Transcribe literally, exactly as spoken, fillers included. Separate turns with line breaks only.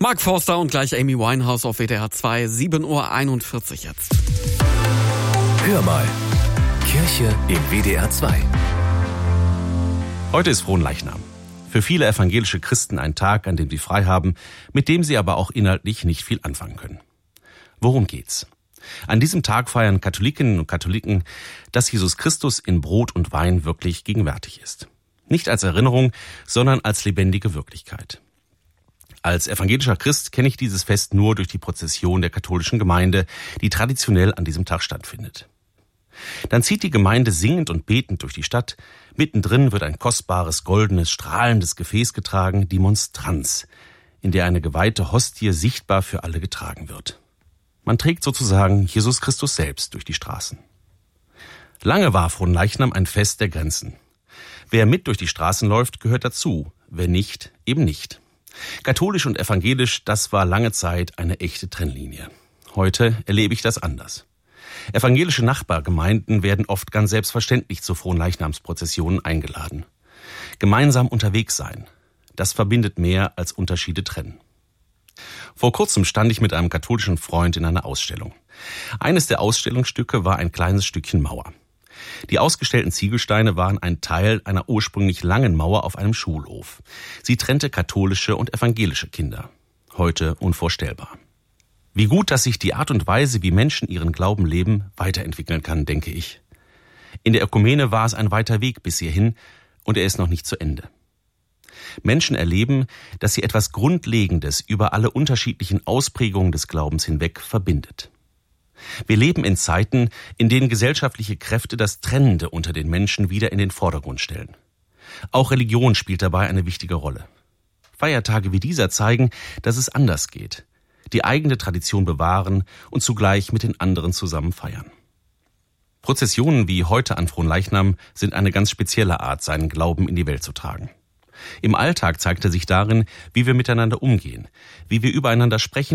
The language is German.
Mark Forster und gleich Amy Winehouse auf W D R zwei, sieben Uhr einundvierzig jetzt.
Hör mal, Kirche im W D R zwei.
Heute ist Fronleichnam. Für viele evangelische Christen ein Tag, an dem sie frei haben, mit dem sie aber auch inhaltlich nicht viel anfangen können. Worum geht's? An diesem Tag feiern Katholikinnen und Katholiken, dass Jesus Christus in Brot und Wein wirklich gegenwärtig ist. Nicht als Erinnerung, sondern als lebendige Wirklichkeit. Als evangelischer Christ kenne ich dieses Fest nur durch die Prozession der katholischen Gemeinde, die traditionell an diesem Tag stattfindet. Dann zieht die Gemeinde singend und betend durch die Stadt. Mittendrin wird ein kostbares, goldenes, strahlendes Gefäß getragen, die Monstranz, in der eine geweihte Hostie sichtbar für alle getragen wird. Man trägt sozusagen Jesus Christus selbst durch die Straßen. Lange war Fronleichnam ein Fest der Grenzen. Wer mit durch die Straßen läuft, gehört dazu, wer nicht, eben nicht. Katholisch und evangelisch, das war lange Zeit eine echte Trennlinie. Heute erlebe ich das anders. Evangelische Nachbargemeinden werden oft ganz selbstverständlich zu Fronleichnamsprozessionen eingeladen. Gemeinsam unterwegs sein, das verbindet mehr als Unterschiede trennen. Vor kurzem stand ich mit einem katholischen Freund in einer Ausstellung. Eines der Ausstellungsstücke war ein kleines Stückchen Mauer. Die ausgestellten Ziegelsteine waren ein Teil einer ursprünglich langen Mauer auf einem Schulhof. Sie trennte katholische und evangelische Kinder. Heute unvorstellbar. Wie gut, dass sich die Art und Weise, wie Menschen ihren Glauben leben, weiterentwickeln kann, denke ich. In der Ökumene war es ein weiter Weg bis hierhin und er ist noch nicht zu Ende. Menschen erleben, dass sie etwas Grundlegendes über alle unterschiedlichen Ausprägungen des Glaubens hinweg verbindet. Wir leben in Zeiten, in denen gesellschaftliche Kräfte das Trennende unter den Menschen wieder in den Vordergrund stellen. Auch Religion spielt dabei eine wichtige Rolle. Feiertage wie dieser zeigen, dass es anders geht. Die eigene Tradition bewahren und zugleich mit den anderen zusammen feiern. Prozessionen wie heute an Fronleichnam sind eine ganz spezielle Art, seinen Glauben in die Welt zu tragen. Im Alltag zeigt er sich darin, wie wir miteinander umgehen, wie wir übereinander sprechen